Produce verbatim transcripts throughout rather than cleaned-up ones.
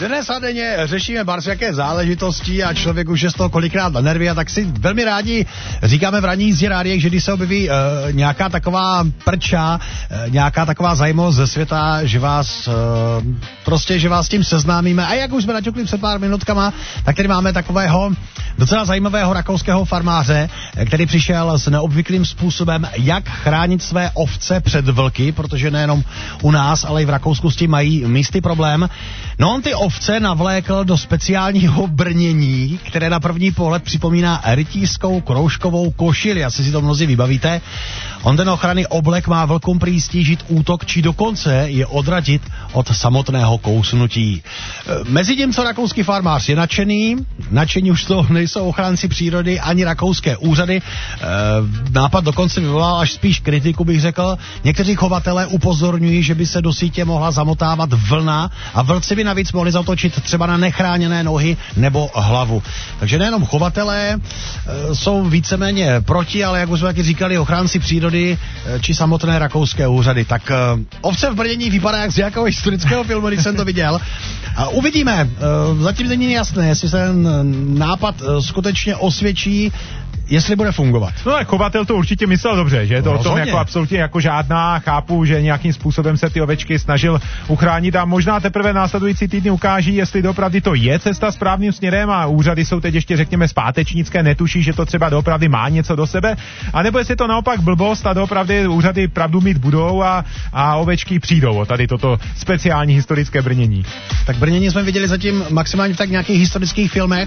Dnes a denně řešíme barsiaké záležitosti a člověk už je z toho kolikrát na nervy, a tak si velmi rádi říkáme v ranní jízdě rádiek, že když se objeví uh, nějaká taková prča, uh, nějaká taková zajímavost ze světa, že vás uh, prostě, že vás s tím seznámíme. A jak už jsme naťukli před pár minutkama, tak tady máme takového docela zajímavého rakouského farmáře, který přišel s neobvyklým způsobem, jak chránit své ovce před vlky, protože nejenom u nás, ale i v Rakousku s tím mají místy problém. No on ty ovce navlékl do speciálního brnění, které na první pohled připomíná rytířskou kroužkovou košili, asi si to mnozí vybavíte. On ten ochranný oblek má vlkům prý stížit útok, či dokonce je odradit od samotného kousnutí. Mezi tím, co rakouský farmář je nadšený, nadšení už to nejsou ochránci přírody ani rakouské úřady. Nápad dokonce vyvolal až spíš kritiku, bych řekl. Někteří chovatelé upozorňují, že by se do sítě mohla zamotávat vlna a vlci by navíc mohli zautočit třeba na nechráněné nohy nebo hlavu. Takže nejenom chovatelé e, jsou víceméně proti, ale jak už jsme taky říkali, ochránci přírody e, či samotné rakouské úřady. Tak e, ovce v brnění vypadá jak z nějakého historického filmu, když jsem to viděl. A uvidíme. E, zatím není jasné, jestli se ten nápad e, skutečně osvědčí, jestli bude fungovat. No a chovatel to určitě myslel dobře, že je to no, o tom jako absolutně jako žádná, chápu, že nějakým způsobem se ty ovečky snažil uchránit a možná teprve následující týdny ukáží, jestli doopravdy to je cesta správným směrem a úřady jsou teď ještě řekněme zpátečnické, netuší, že to třeba doopravdy má něco do sebe, anebo jestli to naopak blbost a doopravdy úřady pravdu mít budou a, a ovečky přijdou o tady toto speciální historické brnění. Tak brnění jsme viděli zatím maximálně v tak nějakých historických filmech.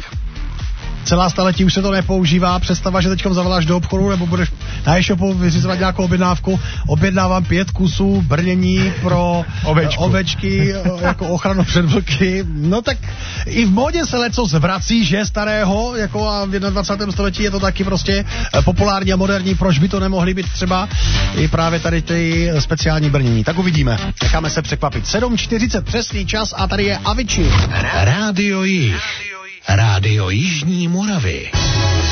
Celá staletí už se to nepoužívá. Představa, že teďkom zavoláš do obchodu nebo budeš na e-shopu vyřizovat nějakou objednávku. Objednávám pět kusů brnění pro Ovečku. ovečky jako ochranu před vlky. No tak i v módě se leco zvrací, že starého, jako a v dvacátém prvním století je to taky prostě populární a moderní. Proč by to nemohly být třeba i právě tady ty speciální brnění? Tak uvidíme. Necháme se překvapit. sedm čtyřicet přesný čas a tady je Avicii. Rádio Jih. Rádio Jižní Moravy.